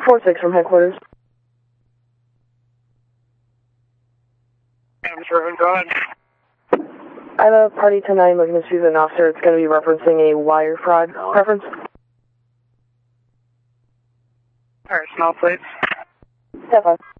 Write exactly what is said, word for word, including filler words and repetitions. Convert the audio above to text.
four six from headquarters. I'm sure, go ahead. I have a party tonight looking to speak with an officer. It's going to be referencing a wire fraud reference. Alright, smell plates. Step five.